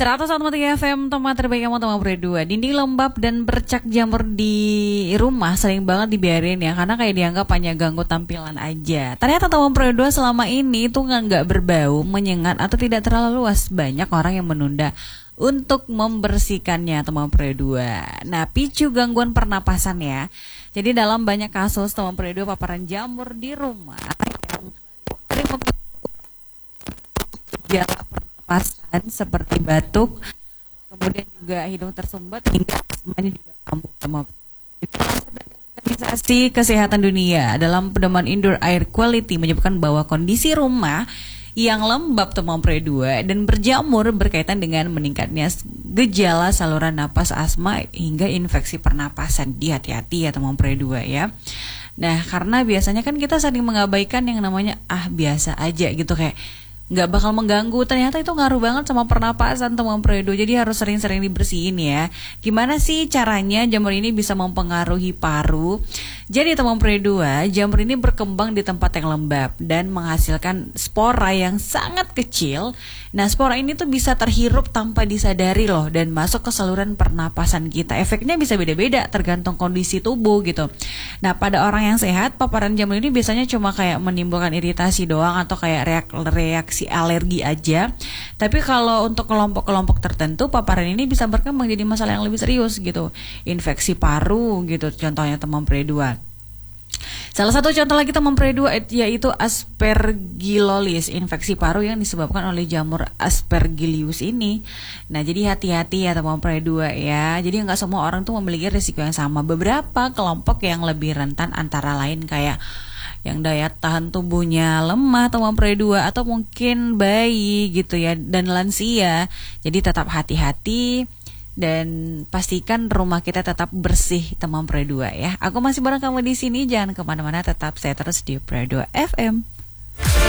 101.3 FM, tempat terbaik kamu teman berdua. Dinding lembab dan bercak jamur di rumah sering banget dibiarin ya, karena kayak dianggap hanya ganggu tampilan aja. Ternyata teman berdua selama ini itu nggak berbau, menyengat atau tidak terlalu luas. Banyak orang yang menunda untuk membersihkannya teman berdua. Nah, picu gangguan pernapasan ya. Jadi dalam banyak kasus teman berdua paparan jamur di rumah yang sering gejala pernapasan seperti batuk, kemudian juga hidung tersumbat hingga asmanya juga kambuh. Organisasi Kesehatan Dunia dalam pedoman Indoor Air Quality menyebutkan bahwa kondisi rumah yang lembab teman pre-2 dan berjamur berkaitan dengan meningkatnya gejala saluran napas, asma hingga infeksi pernapasan. Hati-hati ya teman pre-2 ya. Nah, karena biasanya kan kita sering mengabaikan yang namanya biasa aja gitu, kayak nggak bakal mengganggu, ternyata itu ngaruh banget sama pernapasan teman pre-2. Jadi harus sering-sering dibersihin ya. Gimana sih caranya jamur ini bisa mempengaruhi paru? Jadi teman pre-2, jamur ini berkembang di tempat yang lembab dan menghasilkan spora yang sangat kecil. Nah, spora ini tuh bisa terhirup tanpa disadari loh dan masuk ke saluran pernapasan kita. Efeknya bisa beda-beda tergantung kondisi tubuh gitu. Nah, pada orang yang sehat, paparan jamur ini biasanya cuma kayak menimbulkan iritasi doang atau kayak reaksi alergi aja. Tapi kalau untuk kelompok-kelompok tertentu, paparan ini bisa berkembang jadi masalah yang lebih serius gitu. Infeksi paru gitu, contohnya teman pre-2. Salah satu contoh lagi teman pre-2 yaitu Aspergillosis, infeksi paru yang disebabkan oleh jamur Aspergillus ini. Nah, jadi hati-hati ya teman pre-2 ya. Jadi nggak semua orang tuh memiliki risiko yang sama. Beberapa kelompok yang lebih rentan antara lain kayak yang daya tahan tubuhnya lemah teman pre-2 atau mungkin bayi gitu ya, dan lansia. Jadi tetap hati-hati dan pastikan rumah kita tetap bersih teman pre-2 ya. Aku masih bareng kamu di sini, jangan kemana-mana, tetap stay terus di Pre2 FM.